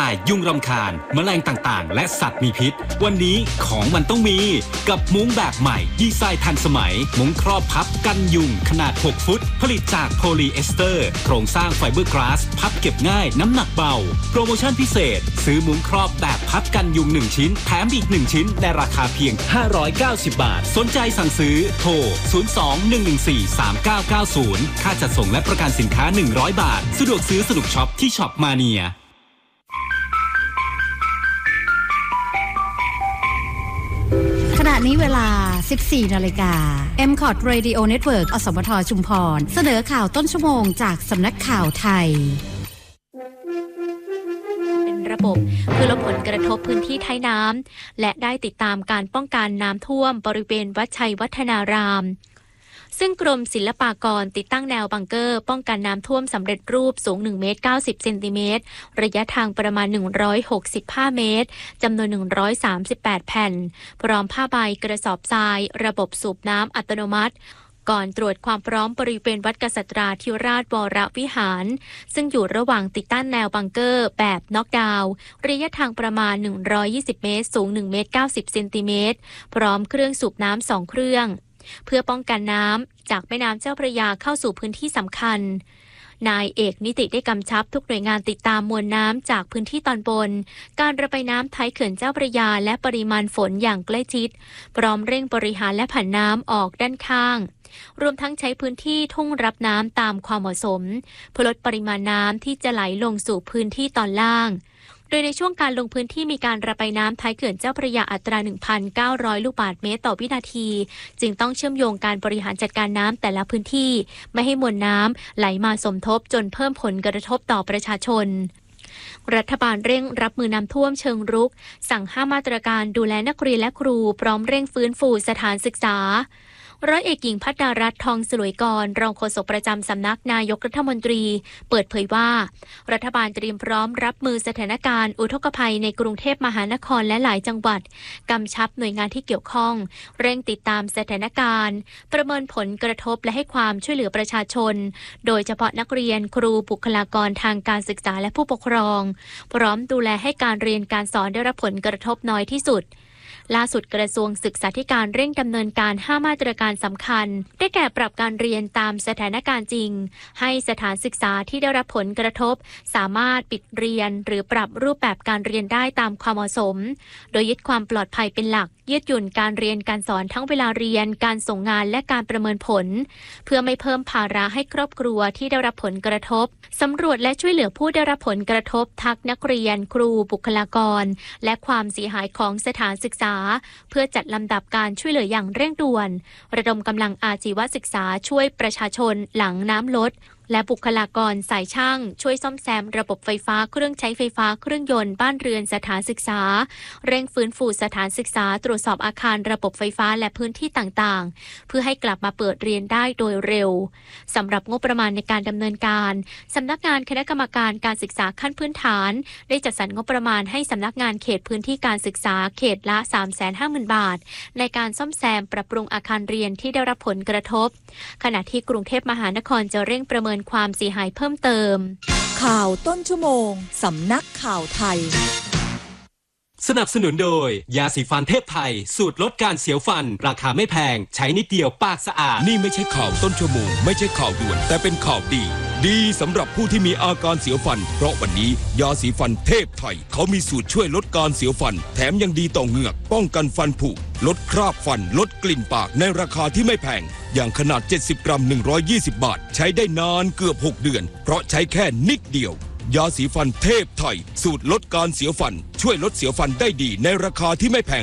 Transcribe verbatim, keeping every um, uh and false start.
ายยุงรำคาญแมลงต่างๆและสัตว์มีพิษวันนี้ของมันต้องมีกับมุ้งแบบใหม่ดีไซน์ทันสมัยมุ้งครอบพับกันยุงขนาดหกฟุตผลิตจากโพลีเอสเตอร์โครงสร้างไฟเบอร์กลาสพับเก็บง่ายน้ำหนักเบาโปรโมชั่นพิเศษซื้อมุ้งครอบแบบพับกันยุงหนึ่งชิ้นแถมอีกหนึ่งชิ้นในราคาเพียงห้าร้อยเก้าสิบบาทสนใจสั่งซื้อโทรศูนย์ สอง หนึ่ง หนึ่ง สี่ สาม เก้า เก้า ศูนย์ค่าจัดส่งและประกันสินค้าหนึ่งร้อยบาทสะดวกซื้อสนุกช็อปที่ช็อปมาเนียขณะนี้เวลา สิบสี่ นาฬิกา เอ็ม คอร์ด Radio Network อสมทชุมพรเสนอข่าวต้นชั่วโมงจากสำนักข่าวไทยเป็นระบบเพื่อลดผลกระทบพื้นที่ท้ายน้ำและได้ติดตามการป้องกันน้ำท่วมบริเวณวัดชัยวัฒนารามซึ่งกรมศิลปากรติดตั้งแนวบังเกอร์ป้องกันน้ำท่วมสำเร็จรูปสูงหนึ่งเมตรเก้าสิบเซนติเมตรระยะทางประมาณหนึ่งร้อยหกสิบห้าเมตรจำนวนหนึ่งร้อยสามสิบแปดแผ่นพร้อมผ้าใบกระสอบทรายระบบสูบน้ำอัตโนมัติก่อนตรวจความพร้อมบริเวณวัดกษัตราธิราชวรวิหารซึ่งอยู่ระหว่างติดตั้งแนวบังเกอร์แบบน็อกดาวน์ระยะทางประมาณหนึ่งร้อยยี่สิบเมตรสูงหนึ่งเมตรเก้าสิบเซนติเมตรพร้อมเครื่องสูบน้ำสองเครื่องเพื่อป้องกันน้ำจากแม่น้ำเจ้าพระยาเข้าสู่พื้นที่สำคัญนายเอกนิติได้กำชับทุกหน่วยงานติดตามมวลน้ำจากพื้นที่ตอนบนการระบายน้ำท้ายเขื่อนเจ้าพระยาและปริมาณฝนอย่างใกล้ชิดพร้อมเร่งบริหารและผันน้ำออกด้านข้างรวมทั้งใช้พื้นที่ทุ่งรับน้ำตามความเหมาะสมเพื่อลดปริมาณน้ำที่จะไหลลงสู่พื้นที่ตอนล่างโดยในช่วงการลงพื้นที่มีการระบายน้ำท้ายเขื่อนเจ้าพระยาอัตรา หนึ่งพันเก้าร้อย ลูกบาศก์เมตรต่อวินาทีจึงต้องเชื่อมโยงการบริหารจัดการน้ำแต่ละพื้นที่ไม่ให้มวลน้ำไหลมาสมทบจนเพิ่มผลกระทบต่อประชาชนรัฐบาลเร่งรับมือน้ำท่วมเชิงรุกสั่งห้ามมาตรการดูแลนักเรียนและครูพร้อมเร่งฟื้นฟูสถานศึกษาร้อยเอกหญิงภัทรารัตน์ทองสลวยกรรองโฆษกประจำสำนักนายกรัฐมนตรีเปิดเผยว่ารัฐบาลเตรียมพร้อมรับมือสถานการณ์อุทกภัยในกรุงเทพมหานครและหลายจังหวัดกำชับหน่วยงานที่เกี่ยวข้องเร่งติดตามสถานการณ์ประเมินผลกระทบและให้ความช่วยเหลือประชาชนโดยเฉพาะนักเรียนครูบุคลากรทางการศึกษาและผู้ปกครองพร้อมดูแลให้การเรียนการสอนได้รับผลกระทบน้อยที่สุดล่าสุดกระทรวงศึกษาธิการเร่งดำเนินการห้ามาตรการสำคัญได้แก่ปรับการเรียนตามสถานการณ์จริงให้สถานศึกษาที่ได้รับผลกระทบสามารถปิดเรียนหรือปรับรูปแบบการเรียนได้ตามความเหมาะสมโดยยึดความปลอดภัยเป็นหลักยืดหยุ่นการเรียนการสอนทั้งเวลาเรียนการส่งงานและการประเมินผลเพื่อไม่เพิ่มภาระให้ครอบครัวที่ได้รับผลกระทบสำรวจและช่วยเหลือผู้ได้รับผลกระทบทั้งนักเรียนครูบุคลากรและความเสียหายของสถานศึกษาเพื่อจัดลำดับการช่วยเหลืออย่างเร่งด่วนระดมกำลังอาชีวศึกษาช่วยประชาชนหลังน้ำลดและบุคลากรสายช่างช่วยซ่อมแซมระบบไฟฟ้าเครื่องใช้ไฟฟ้าเครื่องยนต์บ้านเรือนสถานศึกษาเร่งฟื้นฟูสถานศึกษาตรวจสอบอาคารระบบไฟฟ้าและพื้นที่ต่างๆเพื่อให้กลับมาเปิดเรียนได้โดยเร็วสำหรับงบประมาณในการดำเนินการสำนักงานคณะกรรมการการศึกษาขั้นพื้นฐานได้จัดสรรงบประมาณให้สำนักงานเขตพื้นที่การศึกษาเขตละ สามแสนห้าหมื่น บาทในการซ่อมแซมปรับปรุงอาคารเรียนที่ได้รับผลกระทบขณะที่กรุงเทพมหานครจะเร่งประเมินความเสียหายเพิ่มเติมข่าวต้นชั่วโมงสำนักข่าวไทยสนับสนุนโดยยาสีฟันเทพไทยสูตรลดการเสียวฟันราคาไม่แพงใช้นิดเดียวปากสะอาดนี่ไม่ใช่ข่าวต้นชั่วโมงไม่ใช่ข่าวด่วนแต่เป็นข่าวดีดีสำหรับผู้ที่มีอาการเสียวฟันเพราะวันนี้ยาสีฟันเทพไทยเขามีสูตรช่วยลดการเสียวฟันแถมยังดีต่อเหงือกป้องกันฟันผุลดคราบฟันลดกลิ่นปากในราคาที่ไม่แพงอย่างขนาดเจ็ดสิบกรัมหนึ่งร้อยยี่สิบบาทใช้ได้นานเกือบหกเดือนเพราะใช้แค่นิดเดียวยาสีฟันเทพไทยสูตรลดการเสียวฟันช่วยลดเสียวฟันได้ดีในราคาที่ไม่แพง